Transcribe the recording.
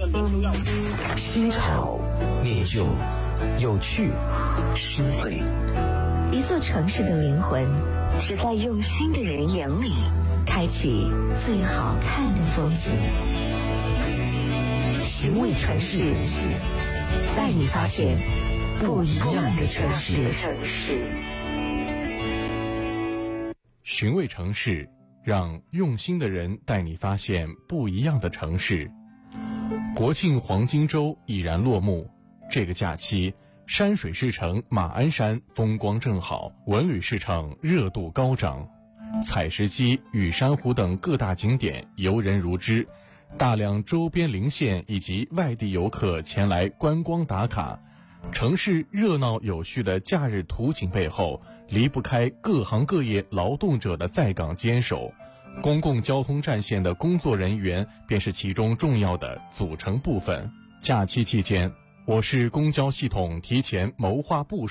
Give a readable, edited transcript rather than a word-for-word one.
新潮、念旧、有趣、深邃。 一座城市的灵魂，只在用心的人眼里，开启最好看的风景。寻味城市，带你发现不一样的城市。 寻味城市，让用心的人带你发现不一样的城市。国庆黄金周已然落幕，这个假期，山水市城马鞍山风光正好，文旅市场热度高涨，采石矶、雨山湖等各大景点游人如织，大量周边邻县以及外地游客前来观光打卡。城市热闹有序的假日图景背后，离不开各行各业劳动者的在岗坚守，公共交通战线的工作人员便是其中重要的组成部分。假期期间，我市公交系统提前谋划部署。